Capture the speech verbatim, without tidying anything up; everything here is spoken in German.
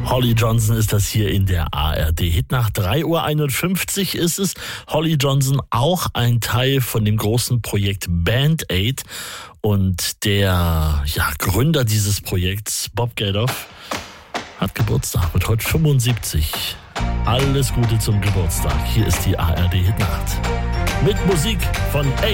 Holly Johnson ist das hier in der A R D-Hitnacht. drei Uhr einundfünfzig ist es. Holly Johnson, auch ein Teil von dem großen Projekt Band Aid. Und der ja, Gründer dieses Projekts, Bob Geldof, hat Geburtstag, wird heute fünfundsiebzig. Alles Gute zum Geburtstag. Hier ist die A R D-Hitnacht. Mit Musik von A